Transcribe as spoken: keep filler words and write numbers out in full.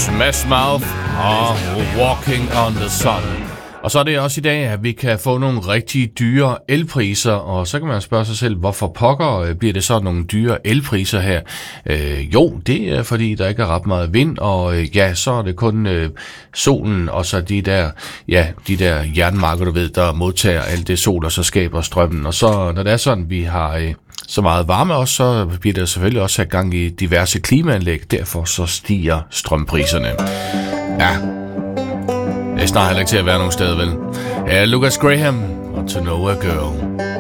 Smash Mouth og Walking on the Sun. Og så er det også i dag, at vi kan få nogle rigtig dyre elpriser, og så kan man spørge sig selv, hvorfor pokker bliver det så nogle dyre elpriser her? Øh, jo, det er fordi, der ikke er ret meget vind, og øh, ja, så er det kun øh, solen, og så de der, ja, de der jernmarker, du ved, der modtager alt det sol, og så skaber strømmen. Og så, når det er sådan, vi har øh, så meget varme også, så bliver der selvfølgelig også sat gang i diverse klimaanlæg, derfor så stiger strømpriserne. Ja. Det er snart heller ikke til at være nogen sted, vel? Ja, Lucas Graham og To Know a Girl.